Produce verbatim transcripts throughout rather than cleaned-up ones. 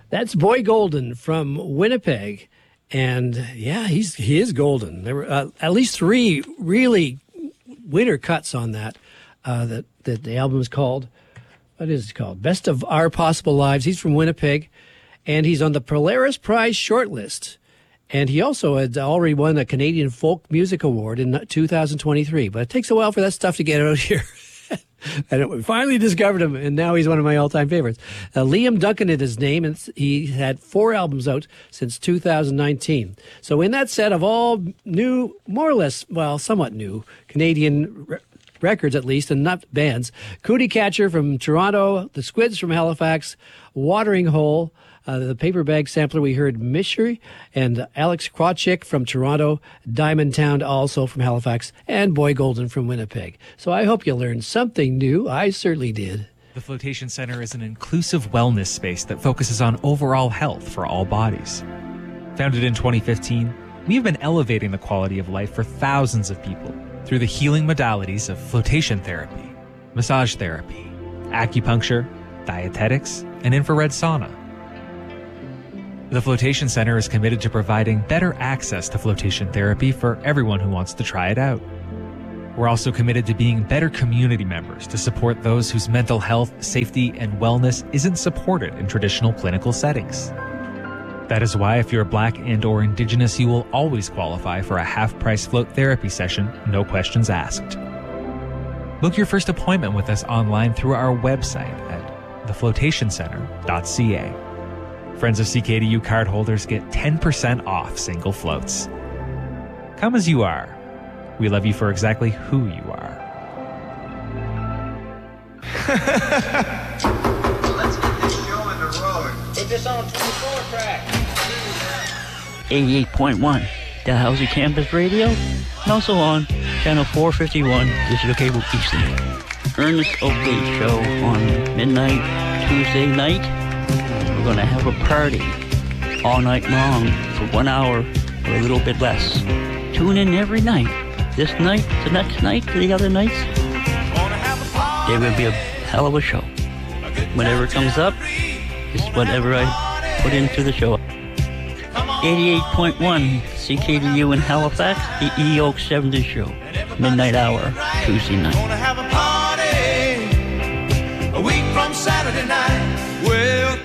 That's Boy Golden from Winnipeg. And yeah, he's he is golden. There were uh, at least three really winner cuts on that. Uh, that that the album is called. What is it called? Best of Our Possible Lives. He's from Winnipeg, and he's on the Polaris Prize shortlist. And he also had already won a Canadian Folk Music Award in two thousand twenty-three. But it takes a while for that stuff to get out here. And we finally discovered him, and now he's one of my all-time favorites. Uh, Liam Duncan is his name, and he had four albums out since two thousand nineteen. So in that set of all new, more or less, well, somewhat new, Canadian re- records at least, and not bands, Cootie Catcher from Toronto, The Squids from Halifax, Watering Hole, Uh, the paper bag sampler, we heard Mishery, and Alex Krawczyk from Toronto, Diamond Town also from Halifax, and Boy Golden from Winnipeg. So I hope you learned something new. I certainly did. The Flotation Center is an inclusive wellness space that focuses on overall health for all bodies. Founded in twenty fifteen, we have been elevating the quality of life for thousands of people through the healing modalities of flotation therapy, massage therapy, acupuncture, dietetics, and infrared sauna. The Flotation Center is committed to providing better access to flotation therapy for everyone who wants to try it out. We're also committed to being better community members to support those whose mental health, safety, and wellness isn't supported in traditional clinical settings. That is why if you're Black and or Indigenous, you will always qualify for a half-price float therapy session, no questions asked. Book your first appointment with us online through our website at the flotation center dot c a. Friends of C K D U cardholders get ten percent off single floats. Come as you are. We love you for exactly who you are. Let's get this show on the road. Put this on twenty-four track. eighty-eight point one, Dalhousie Campus Radio, and also on Channel four fifty-one, Digital Cable Eastern. Ernest Oakley Show on midnight Tuesday night. We're going to have a party all night long for one hour or a little bit less. Tune in every night. This night, the next night, the other nights. There will be a hell of a show. Whatever comes up is whatever I put into the show. eighty-eight point one C K D U in Halifax, the E Oak seventy Show. Midnight hour, Tuesday night. Gonna have a party a week from Saturday night. Well,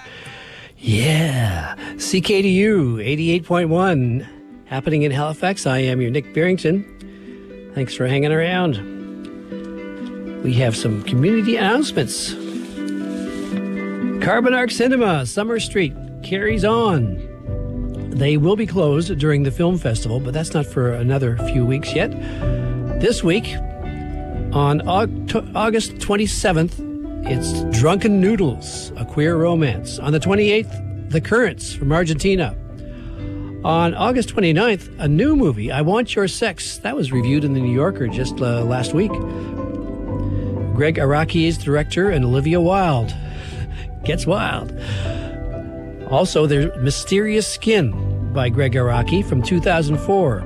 Yeah, C K D U eighty-eight point one, happening in Halifax. I am your Nick Barrington. Thanks for hanging around. We have some community announcements. Carbon Arc Cinema, Summer Street, carries on. They will be closed during the film festival, but that's not for another few weeks yet. This week, on Aug- August twenty-seventh, it's Drunken Noodles, a queer romance. On the twenty-eighth, The Currents from Argentina. On August twenty-ninth, a new movie, I Want Your Sex. That was reviewed in the New Yorker just uh, last week. Greg Araki is director, and Olivia Wilde. Gets wild. Also, there's Mysterious Skin by Greg Araki from two thousand four.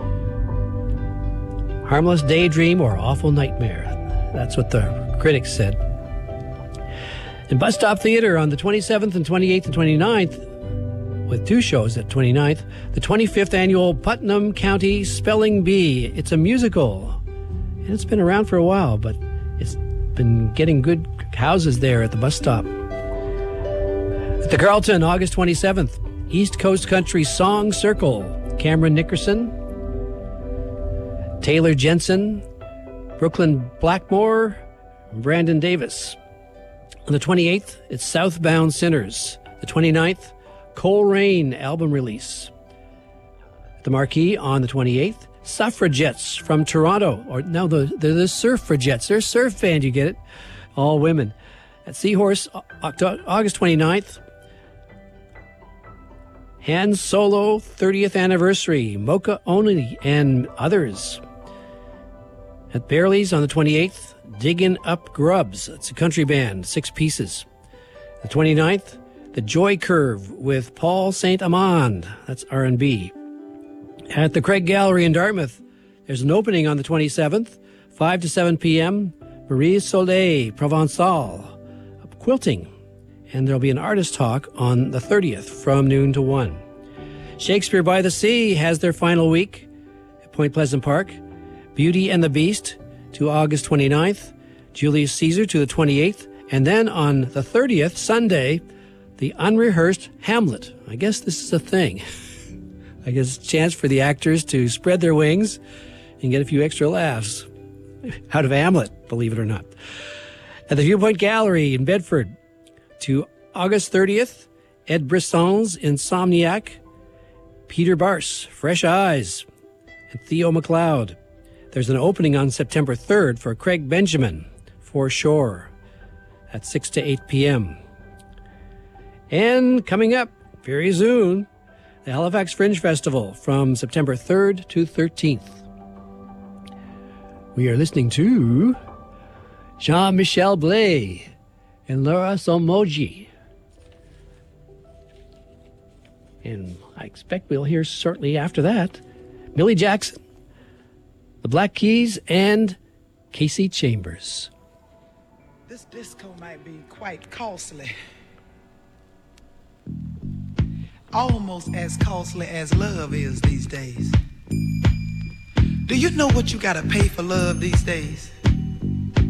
Harmless Daydream or Awful Nightmare. That's what the critics said. In Bus Stop Theater on the twenty-seventh and twenty-eighth and twenty-ninth, with two shows at twenty-ninth, the twenty-fifth annual Putnam County Spelling Bee. It's a musical, and it's been around for a while, but it's been getting good houses there at the bus stop. At the Carlton, August twenty-seventh, East Coast Country Song Circle. Cameron Nickerson, Taylor Jensen, Brooklyn Blackmore, Brandon Davis. On the twenty-eighth, it's Southbound Sinners. The twenty-ninth, Coleraine album release. At the Marquee on the twenty-eighth, Suffragettes from Toronto. Or no, the, they're the Surfragettes. They're a surf band, you get it? All women. At Seahorse, Octo- August twenty-ninth, Han Solo thirtieth anniversary, Mocha Only, and others. At Barely's on the twenty-eighth, Diggin' Up Grubs. It's a country band, six pieces. The twenty-ninth, The Joy Curve with Paul Saint Amand. That's R and B. At the Craig Gallery in Dartmouth, there's an opening on the twenty-seventh, five to seven p.m., Marie Soleil Provençal, quilting. And there'll be an artist talk on the thirtieth from noon to one. Shakespeare by the Sea has their final week at Point Pleasant Park. Beauty and the Beast to August twenty-ninth. Julius Caesar to the twenty-eighth. And then on the thirtieth, Sunday, the unrehearsed Hamlet. I guess this is a thing. I guess it's a chance for the actors to spread their wings and get a few extra laughs out of Hamlet, believe it or not. At the Viewpoint Gallery in Bedford to August thirtieth, Ed Brisson's Insomniac, Peter Barse, Fresh Eyes, and Theo McLeod. There's an opening on September third for Craig Benjamin, For Shore, at six to eight p.m. And coming up very soon, the Halifax Fringe Festival from September third to thirteenth. We are listening to Jean-Michel Blais and Laura Somoji. And I expect we'll hear shortly after that Millie Jackson, the Black Keys, and Casey Chambers. This disco might be quite costly. Almost as costly as love is these days. Do you know what you gotta pay for love these days?